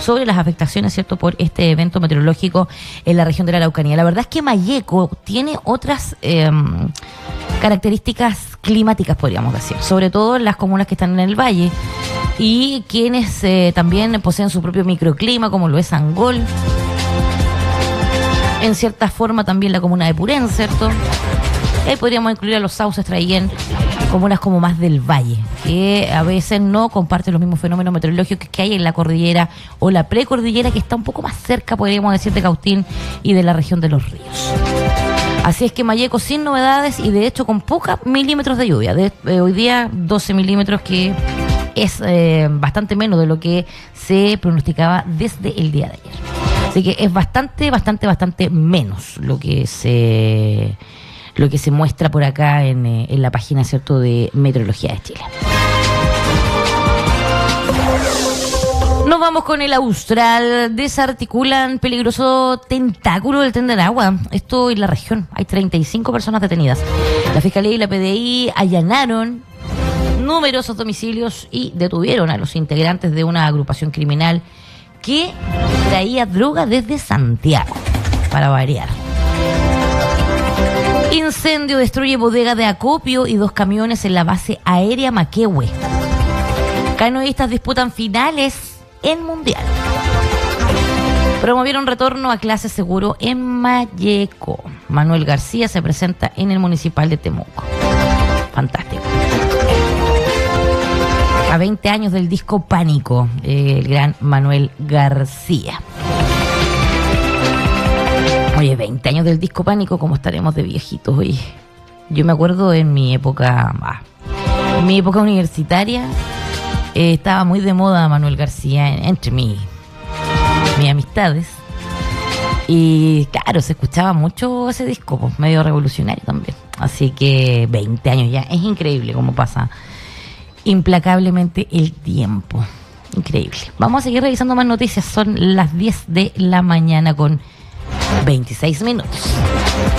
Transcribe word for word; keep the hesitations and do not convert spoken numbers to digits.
sobre las afectaciones, ¿cierto?, por este evento meteorológico en la región de la Araucanía. La verdad es que Malleco tiene otras eh, características climáticas, podríamos decir, sobre todo en las comunas que están en el valle y quienes eh, también poseen su propio microclima, como lo es Angol, en cierta forma también la comuna de Purén, ¿cierto? Ahí podríamos incluir a los Sauces, Traillén, comunas como más del valle, que a veces no comparten los mismos fenómenos meteorológicos que hay en la cordillera o la precordillera, que está un poco más cerca, podríamos decir, de Cautín y de la región de los ríos. Así es que Malleco sin novedades y de hecho con pocos milímetros de lluvia. De, eh, hoy día doce milímetros, que es eh, bastante menos de lo que se pronosticaba desde el día de ayer. Así que es bastante, bastante, bastante menos lo que se... lo que se muestra por acá en, en la página, ¿cierto?, de Meteorología de Chile. Nos vamos con el Austral. Desarticulan peligroso tentáculo del Tren del Agua. Esto en la región. Hay treinta y cinco personas detenidas. La Fiscalía y la P D I allanaron numerosos domicilios y detuvieron a los integrantes de una agrupación criminal que traía droga desde Santiago, para variar. Incendio destruye bodega de acopio y dos camiones en la base aérea Maquehue. Canoístas disputan finales en Mundial. Promovieron retorno a clases seguro en Malleco. Manuel García se presenta en el Municipal de Temuco. Fantástico. A veinte años del disco Pánico, el gran Manuel García. Oye, veinte años del disco Pánico, ¿cómo estaremos de viejitos hoy? Yo me acuerdo en mi época, ah, en mi época universitaria, eh, estaba muy de moda Manuel García entre mi, mis amistades. Y claro, se escuchaba mucho ese disco, pues, medio revolucionario también. Así que veinte años ya, es increíble cómo pasa implacablemente el tiempo. Increíble. Vamos a seguir revisando más noticias, son las diez de la mañana con veintiséis minutos.